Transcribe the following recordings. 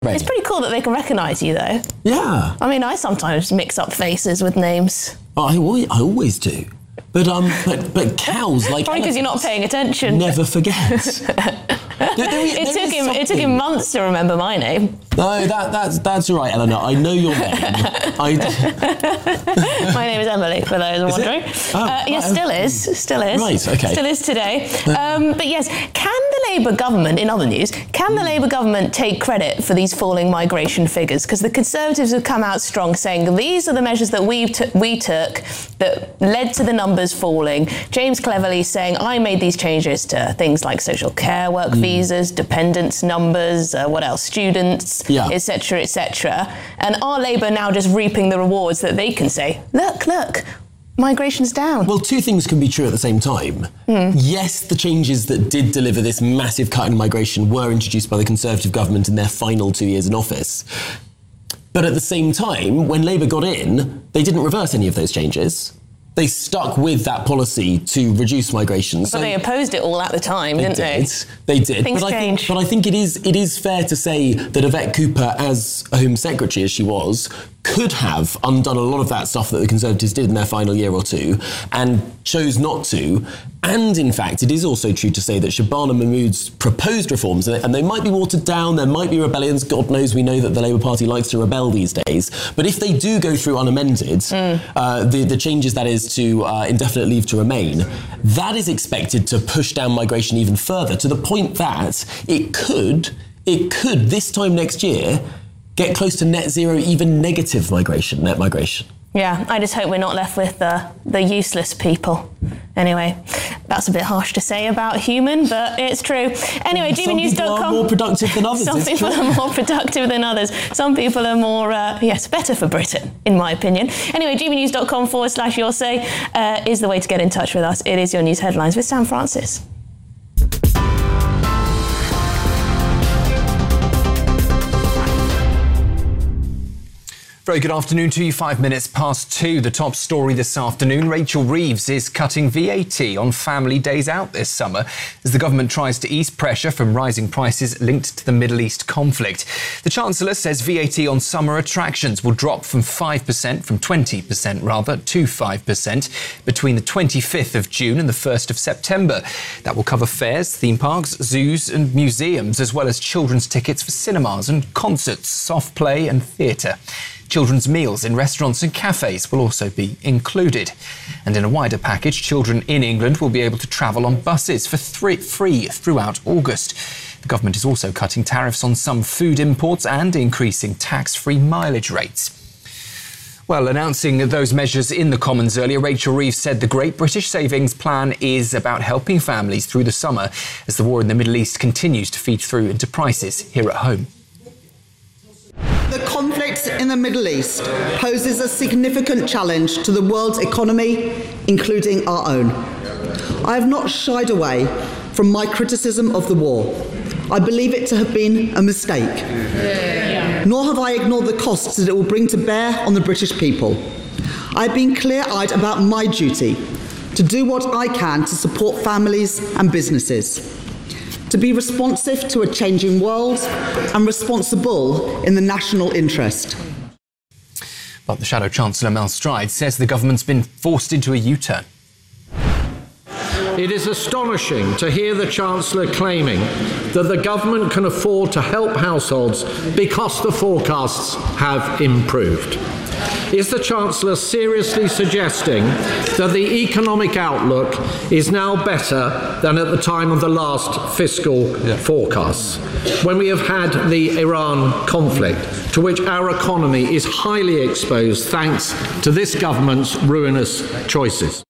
Right. It's pretty cool that they can recognise you, though. Yeah. I mean, I sometimes mix up faces with names. Oh, I always do. But cows, like probably because you're not paying attention. Never forget. It took him months to remember my name. No, that's all right, Eleanor. I know your name. My name is Emily, for those wondering. Yes, still is. Right, okay. Still is today. But yes, can the Labour government, in other news, can the Labour government take credit for these falling migration figures? Because the Conservatives have come out strong saying these are the measures that we took that led to the numbers falling. James Cleverly saying, I made these changes to things like social care work visas, dependents numbers, what else, students, etc., etc. And are Labour now just reaping the rewards that they can say, look, migration's down? Well, two things can be true at the same time. Yes, the changes that did deliver this massive cut in migration were introduced by the Conservative government in their final 2 years in office. But at the same time, when Labour got in, they didn't reverse any of those changes. They stuck with that policy to reduce migration. But they opposed it all at the time, didn't they? They did. Things change. But I think it is fair to say that Yvette Cooper, as Home Secretary as she was, could have undone a lot of that stuff that the Conservatives did in their final year or two and chose not to. And in fact, it is also true to say that Shabana Mahmood's proposed reforms, and they might be watered down, there might be rebellions, God knows we know that the Labour Party likes to rebel these days, but if they do go through unamended, the changes that is to indefinite leave to remain, that is expected to push down migration even further, to the point that it could this time next year get close to net zero, even negative net migration. Yeah, I just hope we're not left with the useless people. Anyway, that's a bit harsh to say about human, but it's true. Anyway, GBnews.com. Some people are more productive than others. Some people are more productive than others. Some people are more, better for Britain, in my opinion. Anyway, gbnews.com/your say is the way to get in touch with us. It is your news headlines with Sam Francis. Very good afternoon to you. 5 minutes past 2. The top story this afternoon. Rachel Reeves is cutting VAT on family days out this summer as the government tries to ease pressure from rising prices linked to the Middle East conflict. The Chancellor says VAT on summer attractions will drop from 20% to 5% between the 25th of June and the 1st of September. That will cover fairs, theme parks, zoos and museums, as well as children's tickets for cinemas and concerts, soft play and theatre. Children's meals in restaurants and cafes will also be included. And in a wider package, children in England will be able to travel on buses for free throughout August. The government is also cutting tariffs on some food imports and increasing tax-free mileage rates. Well, announcing those measures in the Commons earlier, Rachel Reeves said the Great British Savings Plan is about helping families through the summer as the war in the Middle East continues to feed through into prices here at home. The conflict in the Middle East poses a significant challenge to the world's economy, including our own. I have not shied away from my criticism of the war. I believe it to have been a mistake. Nor have I ignored the costs that it will bring to bear on the British people. I have been clear-eyed about my duty to do what I can to support families and businesses, to be responsive to a changing world and responsible in the national interest. But the Shadow Chancellor Mel Stride says the government's been forced into a U-turn. It is astonishing to hear the Chancellor claiming that the government can afford to help households because the forecasts have improved. Is the Chancellor seriously suggesting that the economic outlook is now better than at the time of the last fiscal forecasts, when we have had the Iran conflict, to which our economy is highly exposed thanks to this government's ruinous choices?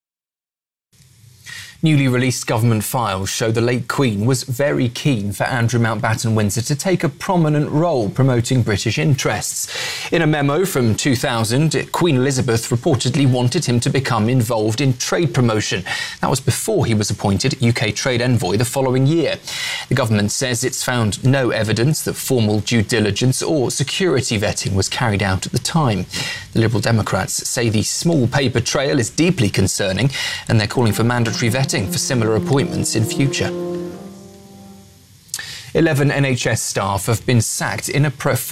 Newly released government files show the late Queen was very keen for Andrew Mountbatten Windsor to take a prominent role promoting British interests. In a memo from 2000, Queen Elizabeth reportedly wanted him to become involved in trade promotion. That was before he was appointed UK Trade Envoy the following year. The government says it's found no evidence that formal due diligence or security vetting was carried out at the time. The Liberal Democrats say the small paper trail is deeply concerning and they're calling for mandatory vetting for similar appointments in future. 11 NHS staff have been sacked in a